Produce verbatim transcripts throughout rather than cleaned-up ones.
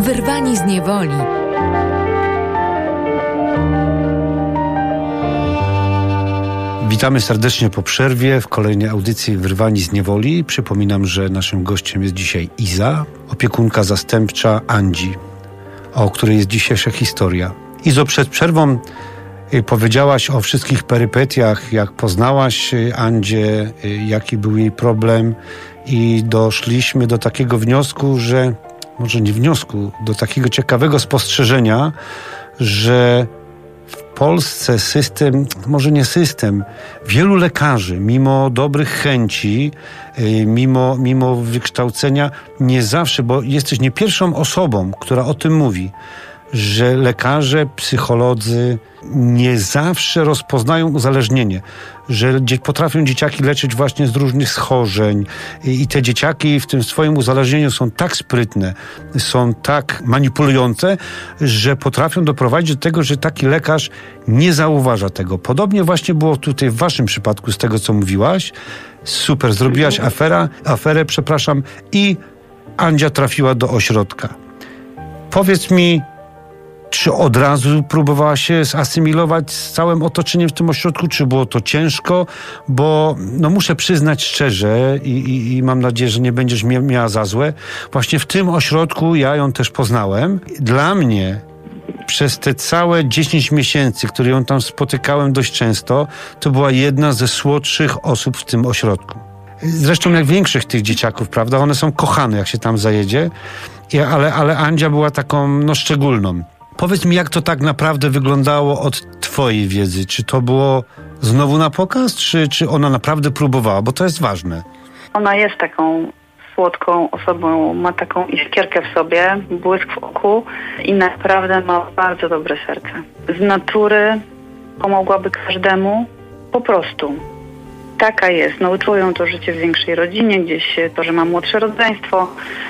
Wyrwani z niewoli. Witamy serdecznie po przerwie w kolejnej audycji Wyrwani z niewoli. Przypominam, że naszym gościem jest dzisiaj Iza, opiekunka zastępcza Andzi, o której jest dzisiejsza historia. Izo, przed przerwą powiedziałaś o wszystkich perypetiach, jak poznałaś Andzię, jaki był jej problem i doszliśmy do takiego wniosku, że, może nie wniosku, do takiego ciekawego spostrzeżenia, że w Polsce system, może nie system, wielu lekarzy, mimo dobrych chęci, mimo, mimo wykształcenia, nie zawsze, bo jesteś nie pierwszą osobą, która o tym mówi, że lekarze, psycholodzy nie zawsze rozpoznają uzależnienie, że potrafią dzieciaki leczyć właśnie z różnych schorzeń i te dzieciaki w tym swoim uzależnieniu są tak sprytne, są tak manipulujące, że potrafią doprowadzić do tego, że taki lekarz nie zauważa tego. Podobnie właśnie było tutaj w waszym przypadku z tego, co mówiłaś. Super, zrobiłaś afera, aferę, przepraszam, i Andzia trafiła do ośrodka. Powiedz mi, czy od razu próbowała się zasymilować z całym otoczeniem w tym ośrodku, czy było to ciężko? Bo no muszę przyznać szczerze i, i, i mam nadzieję, że nie będziesz mia- miała za złe. Właśnie w tym ośrodku ja ją też poznałem. Dla mnie przez te całe dziesięć miesięcy, które ją tam spotykałem dość często, to była jedna ze słodszych osób w tym ośrodku. Zresztą jak większych tych dzieciaków, prawda? One są kochane, jak się tam zajedzie. I, ale, ale Andzia była taką, no, szczególną. Powiedz mi, jak to tak naprawdę wyglądało od twojej wiedzy? Czy to było znowu na pokaz, czy, czy ona naprawdę próbowała? Bo to jest ważne. Ona jest taką słodką osobą, ma taką iskierkę w sobie, błysk w oku i naprawdę ma bardzo dobre serce. Z natury pomogłaby każdemu, po prostu. Taka jest. Nauczyło ją to życie w większej rodzinie, gdzieś to, że ma młodsze rodzeństwo.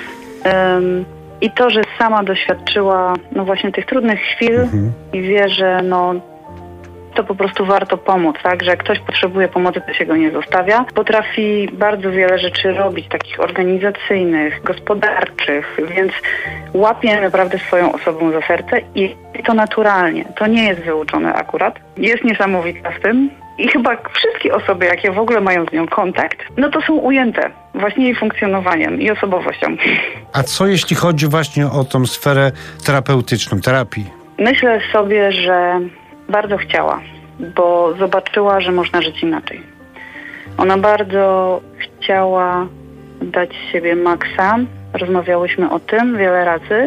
Um, I to, że sama doświadczyła no właśnie tych trudnych chwil mhm. i wie, że no to po prostu warto pomóc, tak? Że jak ktoś potrzebuje pomocy, to się go nie zostawia. Potrafi bardzo wiele rzeczy robić, takich organizacyjnych, gospodarczych, więc łapie naprawdę swoją osobą za serce i to naturalnie. To nie jest wyuczone akurat. Jest niesamowita w tym. I chyba wszystkie osoby, jakie w ogóle mają z nią kontakt, no to są ujęte właśnie jej funkcjonowaniem i osobowością. A co jeśli chodzi właśnie o tą sferę terapeutyczną, terapii? Myślę sobie, że bardzo chciała, bo zobaczyła, że można żyć inaczej. Ona bardzo chciała dać siebie maksa. Rozmawiałyśmy o tym wiele razy,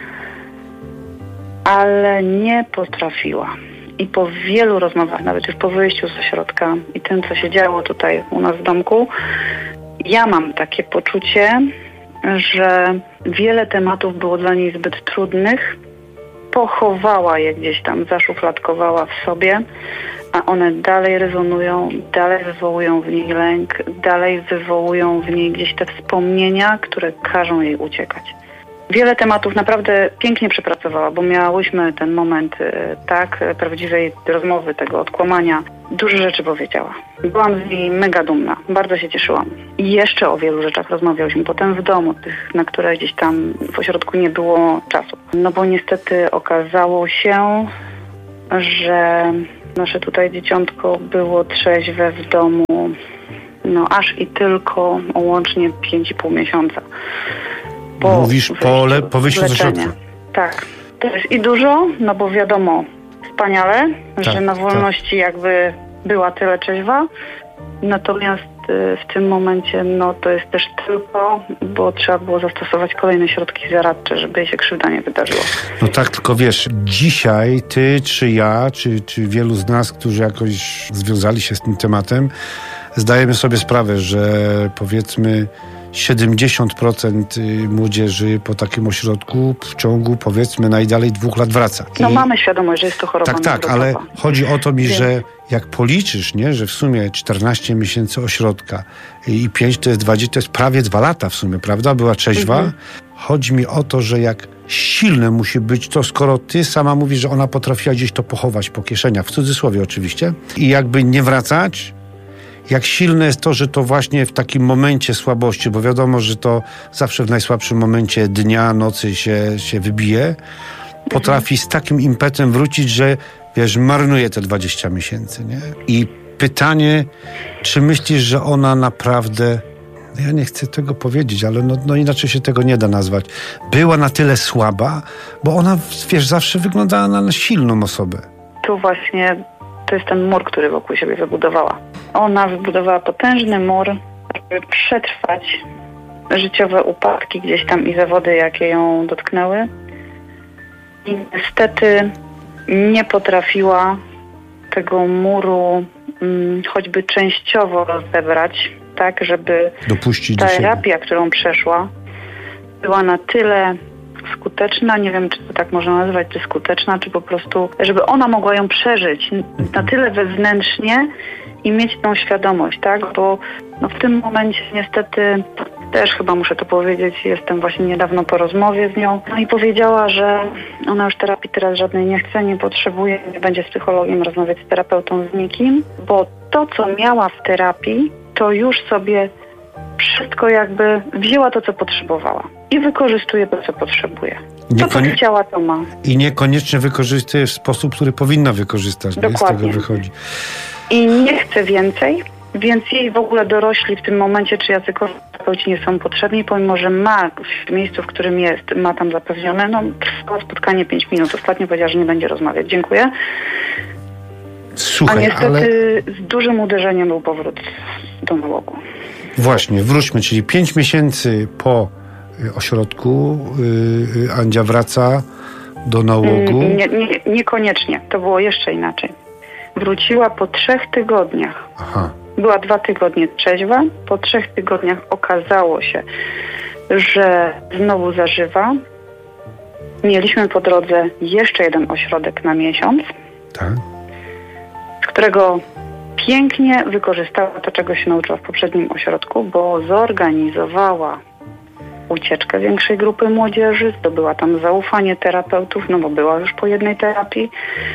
ale nie potrafiła. I po wielu rozmowach, nawet już po wyjściu z ośrodka i tym, co się działo tutaj u nas w domku, ja mam takie poczucie, że wiele tematów było dla niej zbyt trudnych. Pochowała je gdzieś tam, zaszufladkowała w sobie, a one dalej rezonują, dalej wywołują w niej lęk, dalej wywołują w niej gdzieś te wspomnienia, które każą jej uciekać. Wiele tematów naprawdę pięknie przepracowała, bo miałyśmy ten moment, tak, prawdziwej rozmowy, tego odkłamania. Dużo rzeczy powiedziała. Byłam z niej mega dumna. Bardzo się cieszyłam. I jeszcze o wielu rzeczach rozmawiałyśmy potem w domu, tych, na które gdzieś tam w ośrodku nie było czasu. No bo niestety okazało się, że nasze tutaj dzieciątko było trzeźwe w domu, no aż i tylko łącznie pięć i pół miesiąca. Po Mówisz po, le, po wyjściu z ośrodka. Tak. To jest i dużo, no bo wiadomo, wspaniale, tak, że na wolności tak. jakby była tyle trzeźwa. Natomiast y, w tym momencie, no to jest też tylko, bo trzeba było zastosować kolejne środki zaradcze, żeby jej się krzywda nie wydarzyła. No tak, tylko wiesz, dzisiaj ty, czy ja, czy, czy wielu z nas, którzy jakoś związali się z tym tematem, zdajemy sobie sprawę, że powiedzmy siedemdziesiąt procent młodzieży po takim ośrodku w ciągu, powiedzmy, najdalej dwóch lat wraca. I... No mamy świadomość, że jest to choroba. Tak, tak, ale chodzi o to mi, że jak policzysz, nie, że w sumie czternaście miesięcy ośrodka i pięć to jest dwadzieścia, to jest prawie dwa lata w sumie, prawda? Była trzeźwa. Mhm. Chodzi mi o to, że jak silne musi być to, skoro ty sama mówisz, że ona potrafiła gdzieś to pochować po kieszeniach, w cudzysłowie oczywiście, i jakby nie wracać, jak silne jest to, że to właśnie w takim momencie słabości, bo wiadomo, że to zawsze w najsłabszym momencie dnia, nocy się, się wybije, potrafi z takim impetem wrócić, że wiesz, marnuje te dwadzieścia miesięcy, nie? I pytanie, czy myślisz, że ona naprawdę, ja nie chcę tego powiedzieć, ale no, no inaczej się tego nie da nazwać, była na tyle słaba, bo ona, wiesz, zawsze wyglądała na silną osobę. Tu właśnie to jest ten mur, który wokół siebie wybudowała. Ona wybudowała potężny mur, żeby przetrwać życiowe upadki gdzieś tam i zawody, jakie ją dotknęły. I niestety nie potrafiła tego muru hmm, choćby częściowo rozebrać, tak, żeby dopuścić ta do siebie. terapia, którą przeszła, była na tyle skuteczna, nie wiem, czy to tak można nazwać, czy skuteczna, czy po prostu, żeby ona mogła ją przeżyć na tyle wewnętrznie i mieć tą świadomość, tak, bo no, w tym momencie niestety też chyba muszę to powiedzieć, jestem właśnie niedawno po rozmowie z nią, no i powiedziała, że ona już terapii teraz żadnej nie chce, nie potrzebuje, nie będzie z psychologiem rozmawiać, z terapeutą, z nikim, bo to, co miała w terapii, to już sobie wszystko jakby wzięła to, co potrzebowała i wykorzystuje to, co potrzebuje. To, co chciała, to ma. I niekoniecznie wykorzystuje w sposób, który powinna wykorzystać. Dokładnie. Z tego wychodzi. I nie chce więcej, więc jej w ogóle dorośli w tym momencie, czy jacykolwiek terapeuci nie są potrzebni, pomimo że ma w miejscu, w którym jest, ma tam zapewnione, no trwało spotkanie pięć minut. Ostatnio powiedziała, że nie będzie rozmawiać. Dziękuję. Słuchaj, A niestety ale... z dużym uderzeniem był powrót do nałogu. Właśnie, wróćmy, czyli pięć miesięcy po ośrodku yy, Andzia wraca do nałogu. Nie, nie, niekoniecznie, to było jeszcze inaczej. Wróciła po trzech tygodniach. Aha. Była dwa tygodnie trzeźwa. Po trzech tygodniach okazało się, że znowu zażywa. Mieliśmy po drodze jeszcze jeden ośrodek na miesiąc, Tak. z którego pięknie wykorzystała to, czego się nauczyła w poprzednim ośrodku, bo zorganizowała ucieczkę większej grupy młodzieży, zdobyła tam zaufanie terapeutów, no bo była już po jednej terapii,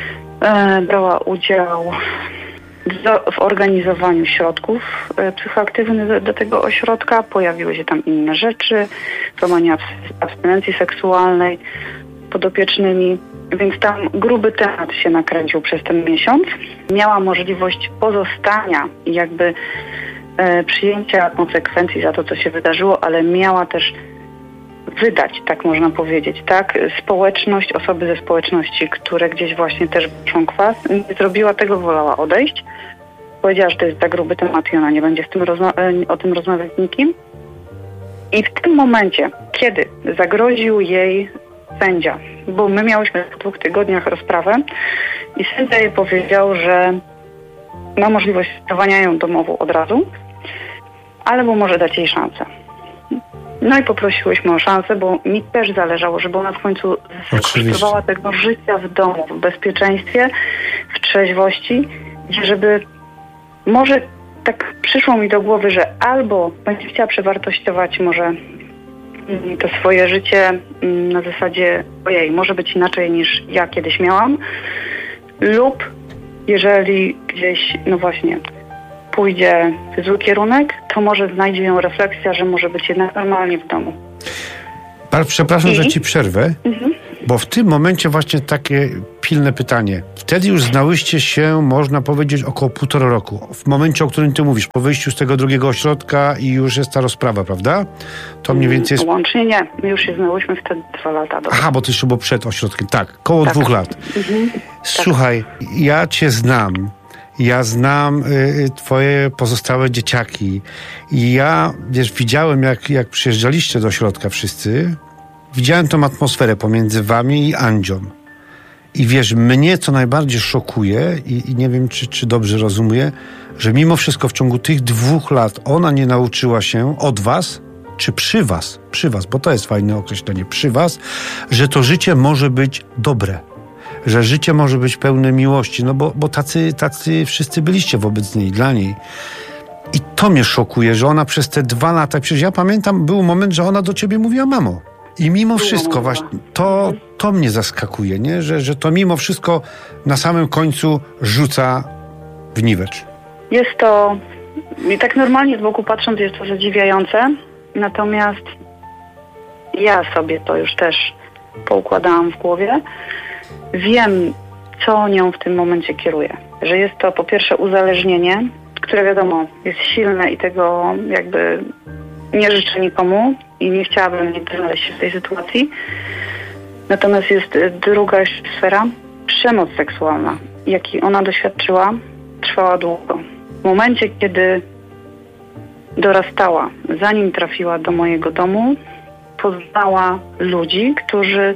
e, brała udział w, w organizowaniu środków e, psychoaktywnych do, do tego ośrodka, pojawiły się tam inne rzeczy, łamanie abstynencji seksualnej podopiecznymi, więc tam gruby temat się nakręcił przez ten miesiąc. Miała możliwość pozostania i jakby e, przyjęcia konsekwencji za to, co się wydarzyło, ale miała też wydać, tak można powiedzieć, tak? Społeczność, osoby ze społeczności, które gdzieś właśnie też piszą kwas. Nie zrobiła tego, wolała odejść. Powiedziała, że to jest za gruby temat i ona nie będzie z tym rozma- o tym rozmawiać z nikim. I w tym momencie, kiedy zagroził jej sędzia, bo my miałyśmy w dwóch tygodniach rozprawę i sędzia jej powiedział, że ma możliwość wstawania ją domowu od razu, albo może dać jej szansę. No i poprosiłyśmy o szansę, bo mi też zależało, żeby ona w końcu skosztowała tego życia w domu, w bezpieczeństwie, w trzeźwości, żeby może tak przyszło mi do głowy, że albo będzie chciała przewartościować może to swoje życie na zasadzie ojej, może być inaczej niż ja kiedyś miałam, lub jeżeli gdzieś, no właśnie, pójdzie w zły kierunek, to może znajdzie ją refleksja, że może być jednak normalnie w domu. Przepraszam, I? że ci przerwę, mhm. bo w tym momencie właśnie takie pilne pytanie. Wtedy już znałyście się, można powiedzieć, około półtora roku. W momencie, o którym ty mówisz, po wyjściu z tego drugiego ośrodka i już jest ta rozprawa, prawda? To mniej więcej jest... Łącznie nie. My już się znałyśmy wtedy dwa lata. Do... Aha, bo ty jeszcze było przed ośrodkiem. Tak, koło tak. dwóch lat. Mhm. Słuchaj, tak. ja cię znam. Ja znam y, twoje pozostałe dzieciaki i ja, wiesz, widziałem, jak, jak przyjeżdżaliście do ośrodka wszyscy. Widziałem tą atmosferę pomiędzy wami i Andzią. I wiesz, mnie co najbardziej szokuje i, i nie wiem, czy, czy dobrze rozumuję, że mimo wszystko w ciągu tych dwóch lat ona nie nauczyła się od was, czy przy was, przy was, bo to jest fajne określenie, przy was, że to życie może być dobre. Że życie może być pełne miłości, no bo, bo tacy, tacy wszyscy byliście wobec niej, dla niej. I to mnie szokuje, że ona przez te dwa lata, przecież ja pamiętam, był moment, że ona do ciebie mówiła mamo. I mimo wszystko właśnie, to, to mnie zaskakuje, nie? Że, że to mimo wszystko na samym końcu rzuca w niwecz. Jest to I tak normalnie z boku patrząc jest to zadziwiające, natomiast ja sobie to już też poukładałam w głowie. Wiem, co nią w tym momencie kieruje. Że jest to po pierwsze uzależnienie, które wiadomo jest silne i tego jakby nie życzę nikomu i nie chciałabym nigdy znaleźć się w tej sytuacji. Natomiast jest druga sfera, przemoc seksualna, jakiej ona doświadczyła, trwała długo. W momencie, kiedy dorastała, zanim trafiła do mojego domu, poznała ludzi, którzy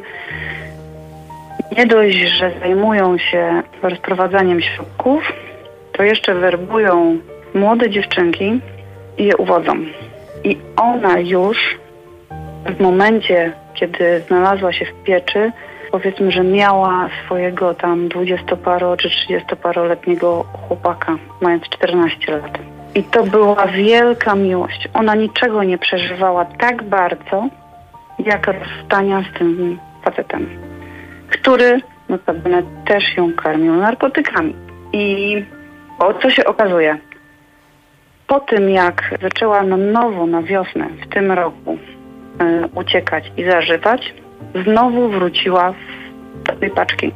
nie dość, że zajmują się rozprowadzaniem środków, to jeszcze werbują młode dziewczynki i je uwodzą. I ona już w momencie, kiedy znalazła się w pieczy, powiedzmy, że miała swojego tam dwudziestoparo czy trzydziestoparoletniego chłopaka, mając czternaście lat. I to była wielka miłość. Ona niczego nie przeżywała tak bardzo, jak rozstania z tym facetem, który notabene też ją karmił narkotykami. I o co się okazuje? Po tym, jak zaczęła na nowo, na wiosnę w tym roku y, uciekać i zażywać, znowu wróciła do tej paczki.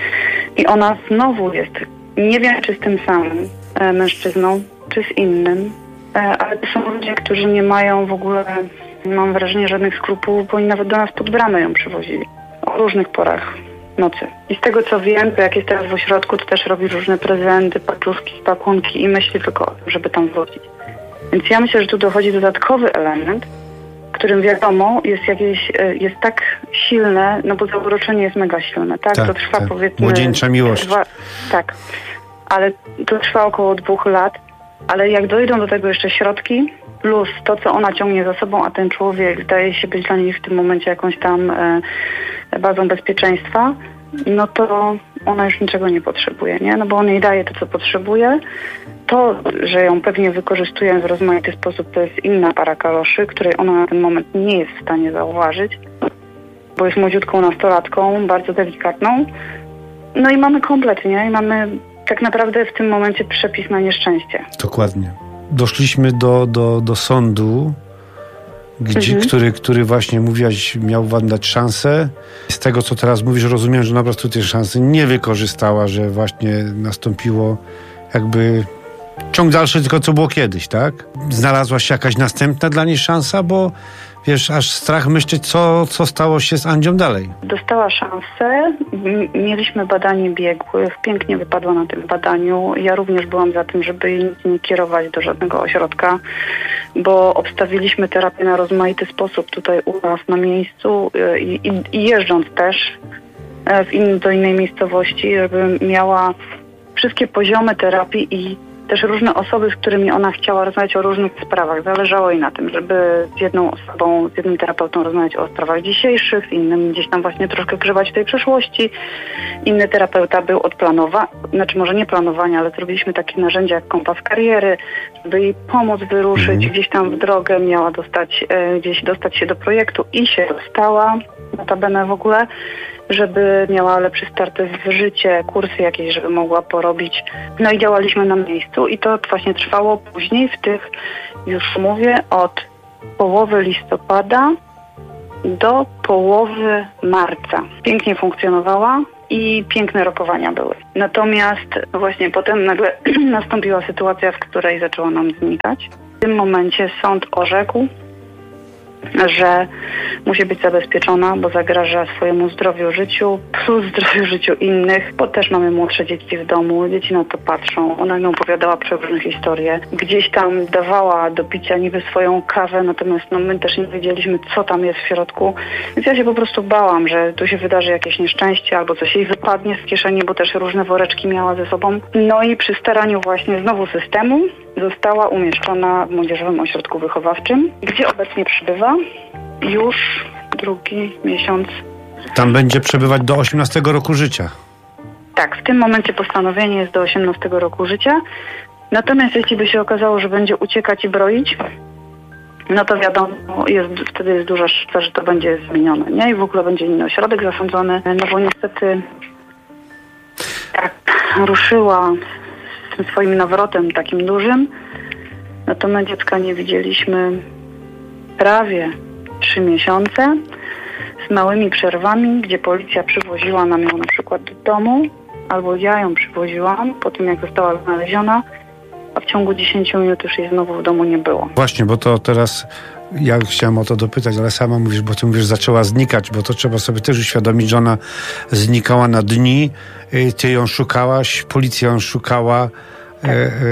I ona znowu jest, nie wiem czy z tym samym e, mężczyzną, czy z innym, e, ale to są ludzie, którzy nie mają w ogóle, mam wrażenie, żadnych skrupułów, bo oni nawet do nas pod bramę ją przywozili. O różnych porach nocy. I z tego co wiem, to jak jest teraz w ośrodku, to też robi różne prezenty, paczuszki, pakunki i myśli tylko o tym, żeby tam wrócić. Więc ja myślę, że tu dochodzi dodatkowy element, którym wiadomo jest jakieś, jest tak silne, no bo zauroczenie jest mega silne, tak? tak to trwa tak. powiedzmy... Młodzieńcza miłość. Dwa, tak, ale to trwa około dwóch lat, ale jak dojdą do tego jeszcze środki, plus to, co ona ciągnie za sobą, a ten człowiek zdaje się być dla niej w tym momencie jakąś tam e, bazą bezpieczeństwa, no to ona już niczego nie potrzebuje, nie? No bo on jej daje to, co potrzebuje. To, że ją pewnie wykorzystują w rozmaity sposób, to jest inna para kaloszy, której ona na ten moment nie jest w stanie zauważyć, bo jest młodziutką nastolatką, bardzo delikatną. No i mamy komplet, nie? I mamy tak naprawdę w tym momencie przepis na nieszczęście. Dokładnie. Doszliśmy do, do, do sądu, gdzie, mhm. który, który właśnie mówiłaś, miał wam dać szansę. Z tego, co teraz mówisz, rozumiem, że ona po prostu tej szansy nie wykorzystała, że właśnie nastąpiło jakby ciąg dalszy, tylko co było kiedyś, tak? Znalazła się jakaś następna dla niej szansa, bo wiesz, aż strach myśleć, co, co stało się z Andzią dalej. Dostała szansę, mieliśmy badanie biegłych, pięknie wypadła na tym badaniu. Ja również byłam za tym, żeby jej nie kierować do żadnego ośrodka, bo obstawiliśmy terapię na rozmaity sposób tutaj u nas na miejscu i, i, i jeżdżąc też w in, do innej miejscowości, żeby miała wszystkie poziomy terapii i też różne osoby, z którymi ona chciała rozmawiać o różnych sprawach. Zależało jej na tym, żeby z jedną osobą, z jednym terapeutą rozmawiać o sprawach dzisiejszych, z innym gdzieś tam właśnie troszkę grzebać w tej przeszłości. Inny terapeuta był od planowania, znaczy może nie planowania, ale zrobiliśmy takie narzędzia jak kompas kariery, żeby jej pomóc wyruszyć mhm. gdzieś tam w drogę, miała dostać, e, gdzieś dostać się do projektu i się dostała, notabene w ogóle, żeby miała lepszy start w życie, kursy jakieś, żeby mogła porobić. No i działaliśmy na miejscu i to właśnie trwało później w tych, już mówię, od połowy listopada do połowy marca. Pięknie funkcjonowała i piękne rokowania były. Natomiast właśnie potem nagle nastąpiła sytuacja, w której zaczęła nam znikać. W tym momencie sąd orzekł, że musi być zabezpieczona, bo zagraża swojemu zdrowiu, życiu, plus zdrowiu, życiu innych, bo też mamy młodsze dzieci w domu, dzieci na to patrzą. Ona mi opowiadała przeróżne historie. Gdzieś tam dawała do picia niby swoją kawę, natomiast no, my też nie wiedzieliśmy, co tam jest w środku. Więc ja się po prostu bałam, że tu się wydarzy jakieś nieszczęście albo coś jej wypadnie z kieszeni, bo też różne woreczki miała ze sobą. No i przy staraniu właśnie znowu systemu została umieszczona w Młodzieżowym Ośrodku Wychowawczym, gdzie obecnie przebywa już drugi miesiąc. Tam będzie przebywać do osiemnastego roku życia. Tak, w tym momencie postanowienie jest do osiemnastego roku życia. Natomiast jeśli by się okazało, że będzie uciekać i broić, no to wiadomo, jest, wtedy jest duża szansa, że to będzie zmienione, nie? I w ogóle będzie inny ośrodek zasądzony. No bo niestety tak ruszyła z tym swoim nawrotem takim dużym, No to my dziecka nie widzieliśmy prawie trzy miesiące z małymi przerwami, gdzie policja przywoziła nam ją na przykład do domu, albo ja ją przywoziłam po tym, jak została znaleziona, a w ciągu dziesięciu minut już jej znowu w domu nie było. Właśnie, bo to teraz ja chciałem o to dopytać, ale sama mówisz, bo ty mówisz, zaczęła znikać, bo to trzeba sobie też uświadomić, że ona znikała na dni, ty ją szukałaś, policja ją szukała. Tak. E, e,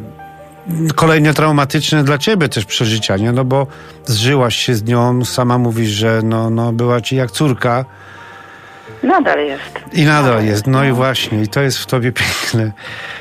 kolejne traumatyczne dla ciebie też przeżycia, nie? No bo zżyłaś się z nią, sama mówisz, że no, no była ci jak córka. Nadal jest. I nadal, nadal jest, no, no i właśnie, i to jest w tobie piękne.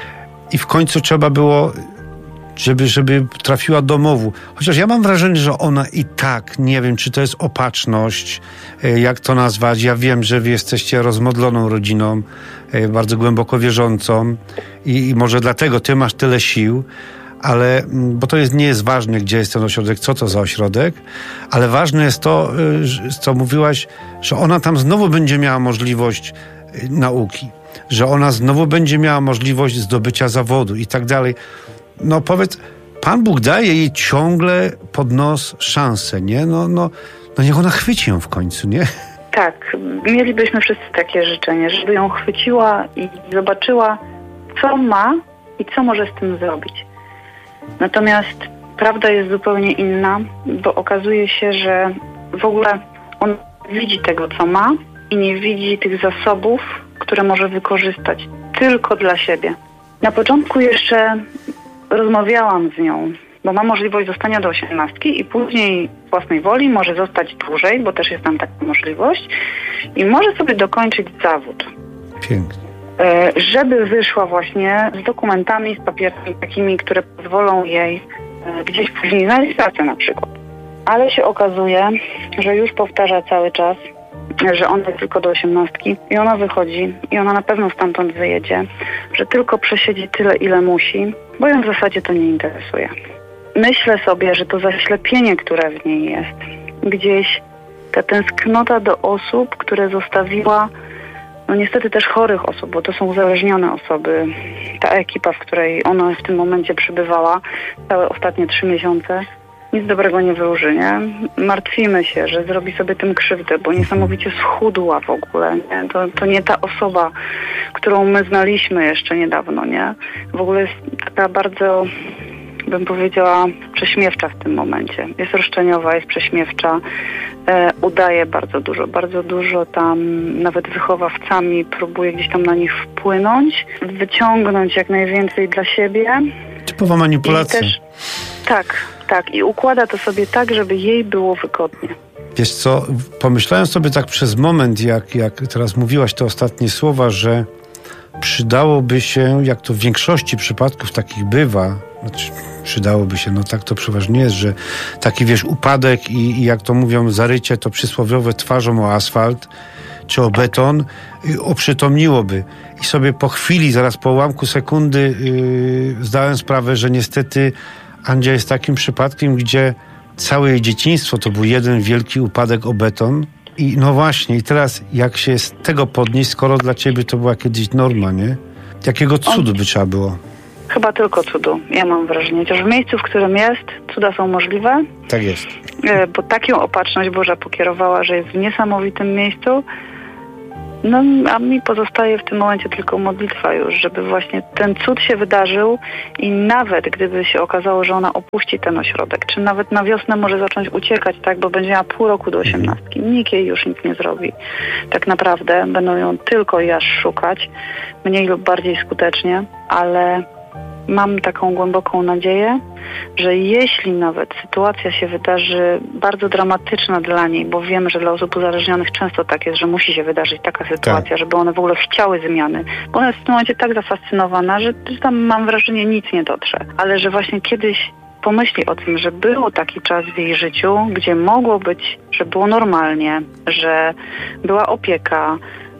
I w końcu trzeba było, żeby, żeby trafiła do domowu. Chociaż ja mam wrażenie, że ona i tak, nie wiem, czy to jest opatrzność, jak to nazwać. Ja wiem, że wy jesteście rozmodloną rodziną, bardzo głęboko wierzącą i, i może dlatego ty masz tyle sił, ale, bo to jest, nie jest ważne, gdzie jest ten ośrodek, co to za ośrodek, ale ważne jest to, co mówiłaś, że ona tam znowu będzie miała możliwość nauki, że ona znowu będzie miała możliwość zdobycia zawodu i tak dalej. No powiedz, Pan Bóg daje jej ciągle pod nos szansę, nie? No, no, no niech ona chwyci ją w końcu, nie? Tak, mielibyśmy wszyscy takie życzenie, żeby ją chwyciła i zobaczyła, co ma i co może z tym zrobić. Natomiast prawda jest zupełnie inna, bo okazuje się, że w ogóle on widzi tego, co ma i nie widzi tych zasobów, które może wykorzystać tylko dla siebie. Na początku jeszcze rozmawiałam z nią, bo ma możliwość zostania do osiemnastki i później z własnej woli może zostać dłużej, bo też jest tam taka możliwość i może sobie dokończyć zawód. Pięknie. Żeby wyszła właśnie z dokumentami, z papierami takimi, które pozwolą jej gdzieś później znaleźć pracę na przykład. Ale się okazuje, że już powtarza cały czas, że ona jest tylko do osiemnastki i ona wychodzi i ona na pewno stamtąd wyjedzie, że tylko przesiedzi tyle, ile musi, bo ją w zasadzie to nie interesuje. Myślę sobie, że to zaślepienie, które w niej jest, gdzieś ta tęsknota do osób, które zostawiła, no niestety też chorych osób, bo to są uzależnione osoby. Ta ekipa, w której ona w tym momencie przybywała, całe ostatnie trzy miesiące, nic dobrego nie wyróży, nie? Martwimy się, że zrobi sobie tym krzywdę, bo niesamowicie schudła w ogóle, nie? To, to nie ta osoba, którą my znaliśmy jeszcze niedawno, nie? W ogóle jest taka bardzo, bym powiedziała, prześmiewcza w tym momencie. Jest roszczeniowa, jest prześmiewcza, e, udaje bardzo dużo, bardzo dużo tam nawet wychowawcami próbuje gdzieś tam na nich wpłynąć, wyciągnąć jak najwięcej dla siebie. Typowa manipulacja. Też, tak, tak. I układa to sobie tak, żeby jej było wygodnie. Wiesz co, pomyślałem sobie tak przez moment, jak, jak teraz mówiłaś te ostatnie słowa, że przydałoby się, jak to w większości przypadków takich bywa, znaczy przydałoby się, no tak to przeważnie jest, że taki, wiesz, upadek i, i jak to mówią, zarycie to przysłowiowe twarzą o asfalt czy o beton oprzytomniłoby. I sobie po chwili, zaraz po ułamku sekundy yy, zdałem sprawę, że niestety Andzia jest takim przypadkiem, gdzie całe jej dzieciństwo to był jeden wielki upadek o beton. I no właśnie, i teraz jak się z tego podnieść, skoro dla ciebie to była kiedyś norma, nie? Jakiego cudu by trzeba było? Chyba tylko cudu, ja mam wrażenie. Chociaż w miejscu, w którym jest, cuda są możliwe. Tak jest. Bo taką opatrzność Boża pokierowała, że jest w niesamowitym miejscu. No, a mi pozostaje w tym momencie tylko modlitwa już, żeby właśnie ten cud się wydarzył i nawet gdyby się okazało, że ona opuści ten ośrodek, czy nawet na wiosnę może zacząć uciekać, tak, bo będzie miała pół roku do osiemnastki. Nikt jej już nic nie zrobi. Tak naprawdę będą ją tylko i aż szukać, mniej lub bardziej skutecznie, ale mam taką głęboką nadzieję, że jeśli nawet sytuacja się wydarzy bardzo dramatyczna dla niej, bo wiemy, że dla osób uzależnionych często tak jest, że musi się wydarzyć taka sytuacja, tak, żeby one w ogóle chciały zmiany, bo ona jest w tym momencie tak zafascynowana, że tam mam wrażenie nic nie dotrze, ale że właśnie kiedyś pomyśli o tym, że był taki czas w jej życiu, gdzie mogło być, że było normalnie, że była opieka,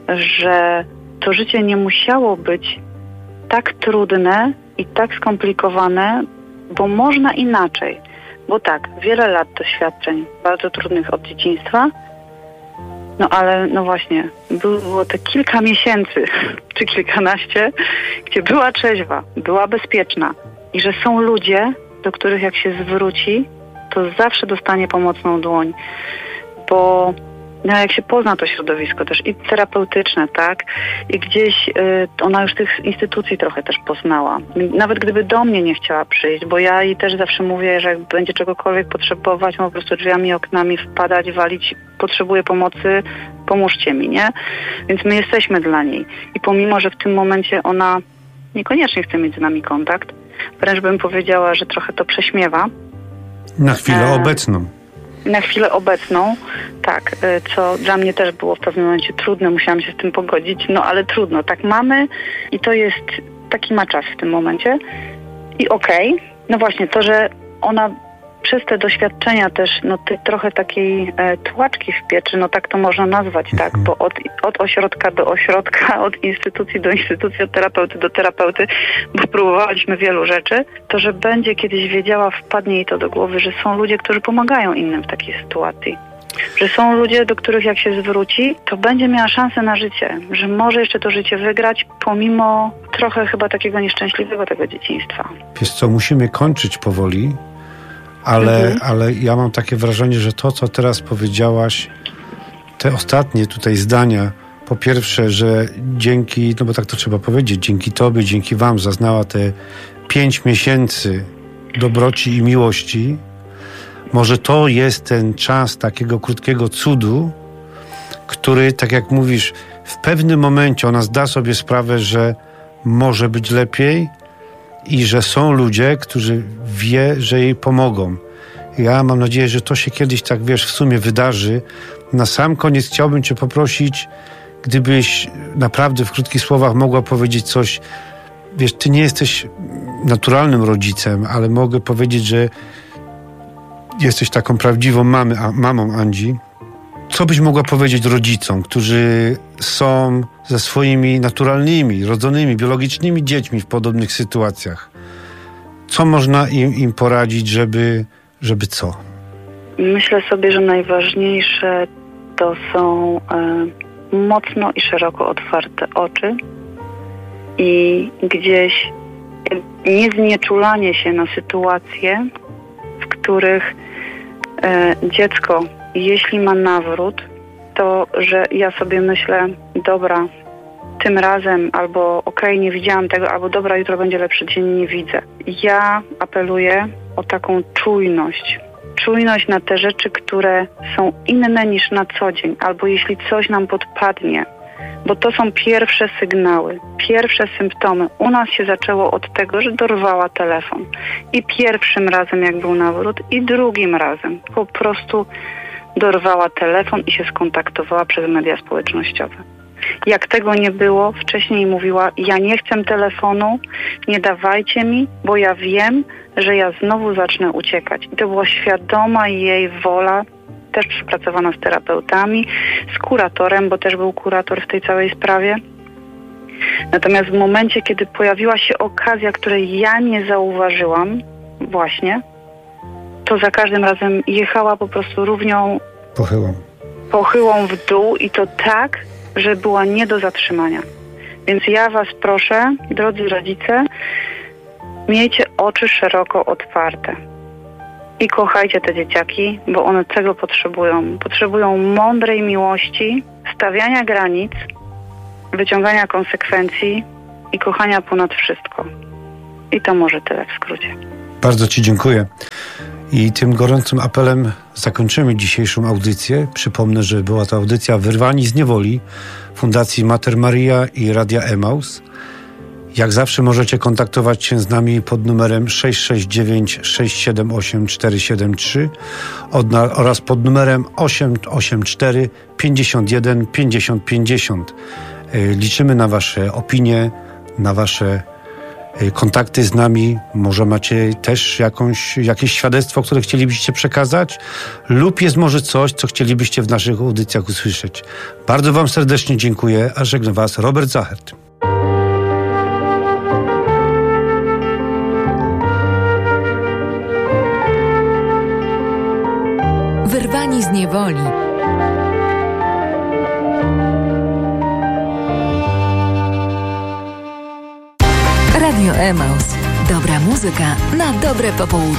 że to życie nie musiało być tak trudne i tak skomplikowane, bo można inaczej. Bo tak, wiele lat doświadczeń bardzo trudnych od dzieciństwa, no ale no właśnie, było te kilka miesięcy, czy kilkanaście, gdzie była trzeźwa, była bezpieczna i że są ludzie, do których jak się zwróci, to zawsze dostanie pomocną dłoń, bo no jak się pozna to środowisko też i terapeutyczne, tak, i gdzieś y, ona już tych instytucji trochę też poznała. Nawet gdyby do mnie nie chciała przyjść, bo ja jej też zawsze mówię, że jak będzie czegokolwiek potrzebować, ma po prostu drzwiami, oknami wpadać, walić, potrzebuje pomocy, pomóżcie mi, nie? Więc my jesteśmy dla niej. I pomimo, że w tym momencie ona niekoniecznie chce mieć z nami kontakt, wręcz bym powiedziała, że trochę to prześmiewa. Na chwilę e... obecną. Na chwilę obecną, tak, co dla mnie też było w pewnym momencie trudne, musiałam się z tym pogodzić, no ale trudno, tak mamy i to jest, taki ma czas w tym momencie i okej, okay. No właśnie to, że ona przez te doświadczenia też, no ty, trochę takiej e, tłaczki w pieczy, no tak to można nazwać, tak, bo od, od ośrodka do ośrodka, od instytucji do instytucji, od terapeuty do terapeuty, bo próbowaliśmy wielu rzeczy, to że będzie kiedyś wiedziała, wpadnie jej to do głowy, że są ludzie, którzy pomagają innym w takiej sytuacji. Że są ludzie, do których jak się zwróci, to będzie miała szansę na życie, że może jeszcze to życie wygrać, pomimo trochę chyba takiego nieszczęśliwego tego dzieciństwa. Wiesz co, musimy kończyć powoli. Ale, mhm. ale ja mam takie wrażenie, że to, co teraz powiedziałaś, te ostatnie tutaj zdania, po pierwsze, że dzięki, no bo tak to trzeba powiedzieć, dzięki tobie, dzięki wam zaznała te pięć miesięcy dobroci i miłości, może to jest ten czas takiego krótkiego cudu, który, tak jak mówisz, w pewnym momencie ona zda sobie sprawę, że może być lepiej, i że są ludzie, którzy wie, że jej pomogą. Ja mam nadzieję, że to się kiedyś tak, wiesz, w sumie wydarzy. Na sam koniec chciałbym cię poprosić, gdybyś naprawdę w krótkich słowach mogła powiedzieć coś. Wiesz, ty nie jesteś naturalnym rodzicem, ale mogę powiedzieć, że jesteś taką prawdziwą mamy, a, mamą Andzi. Co byś mogła powiedzieć rodzicom, którzy są ze swoimi naturalnymi, rodzonymi, biologicznymi dziećmi w podobnych sytuacjach? Co można im, im poradzić, żeby, żeby co? Myślę sobie, że najważniejsze to są e, mocno i szeroko otwarte oczy i gdzieś nie znieczulanie się na sytuacje, w których e, dziecko, jeśli ma nawrót, to, że ja sobie myślę, dobra, tym razem, albo okej, okay, nie widziałam tego, albo dobra, jutro będzie lepszy dzień, nie widzę. Ja apeluję o taką czujność. Czujność na te rzeczy, które są inne niż na co dzień, albo jeśli coś nam podpadnie, bo to są pierwsze sygnały, pierwsze symptomy. U nas się zaczęło od tego, że dorwała telefon. I pierwszym razem, jak był nawrót, i drugim razem. Po prostu dorwała telefon i się skontaktowała przez media społecznościowe. Jak tego nie było, wcześniej mówiła, ja nie chcę telefonu, nie dawajcie mi, bo ja wiem, że ja znowu zacznę uciekać. I to była świadoma jej wola, też przepracowana z terapeutami, z kuratorem, bo też był kurator w tej całej sprawie. Natomiast w momencie, kiedy pojawiła się okazja, której ja nie zauważyłam właśnie, to za każdym razem jechała po prostu równią pochyłą. pochyłą w dół i to tak, że była nie do zatrzymania. Więc ja was proszę, drodzy rodzice, miejcie oczy szeroko otwarte i kochajcie te dzieciaki, bo one tego potrzebują. Potrzebują mądrej miłości, stawiania granic, wyciągania konsekwencji i kochania ponad wszystko. I to może tyle w skrócie. Bardzo ci dziękuję. I tym gorącym apelem zakończymy dzisiejszą audycję. Przypomnę, że była to audycja Wyrwani z niewoli Fundacji Mater Maria i Radia Emaus. Jak zawsze możecie kontaktować się z nami pod numerem sześć sześć dziewięć sześć siedem osiem cztery siedem trzy oraz pod numerem osiem osiem cztery pięćdziesiąt jeden pięćdziesiąt pięćdziesiąt. Liczymy na wasze opinie, na wasze kontakty z nami. Może macie też jakąś, jakieś świadectwo, które chcielibyście przekazać, lub jest może coś, co chcielibyście w naszych audycjach usłyszeć. Bardzo wam serdecznie dziękuję, a żegnam was Robert Zachert. Wyrwani z niewoli. Radio Emaus. Dobra muzyka na dobre popołudnie.